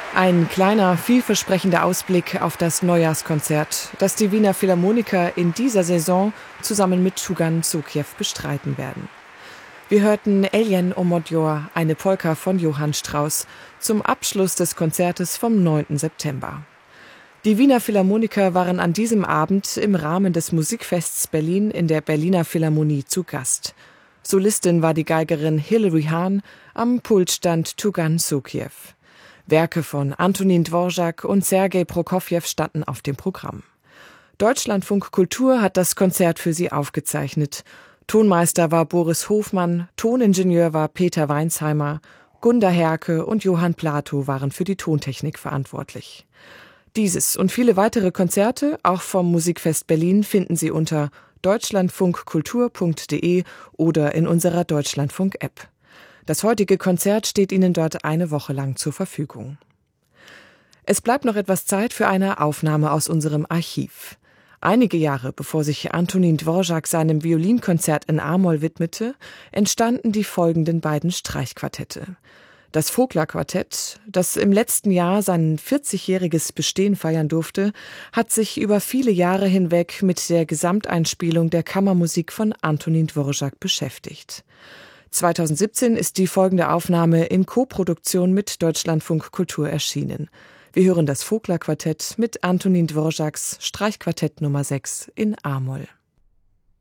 Ein kleiner, vielversprechender Ausblick auf das Neujahrskonzert, das die Wiener Philharmoniker in dieser Saison zusammen mit Tugan Sokiew bestreiten werden. Wir hörten Eljen o Modjor, eine Polka von Johann Strauss, zum Abschluss des Konzertes vom 9. September. Die Wiener Philharmoniker waren an diesem Abend im Rahmen des Musikfests Berlin in der Berliner Philharmonie zu Gast. Solistin war die Geigerin Hilary Hahn, am Pult stand Tugan Sokiew. Werke von Antonin Dvorak und Sergei Prokofjew standen auf dem Programm. Deutschlandfunk Kultur hat das Konzert für Sie aufgezeichnet. Tonmeister war Boris Hofmann, Toningenieur war Peter Weinsheimer, Gunda Herke und Johann Plato waren für die Tontechnik verantwortlich. Dieses und viele weitere Konzerte, auch vom Musikfest Berlin, finden Sie unter deutschlandfunkkultur.de oder in unserer Deutschlandfunk-App. Das heutige Konzert steht Ihnen dort eine Woche lang zur Verfügung. Es bleibt noch etwas Zeit für eine Aufnahme aus unserem Archiv. Einige Jahre bevor sich Antonin Dvorak seinem Violinkonzert in A-Moll widmete, entstanden die folgenden beiden Streichquartette. Das Vogler-Quartett, das im letzten Jahr sein 40-jähriges Bestehen feiern durfte, hat sich über viele Jahre hinweg mit der Gesamteinspielung der Kammermusik von Antonin Dvorak beschäftigt. 2017 ist die folgende Aufnahme in Koproduktion mit Deutschlandfunk Kultur erschienen. Wir hören das Vogler-Quartett mit Antonin Dvoraks Streichquartett Nummer 6 in A-Moll.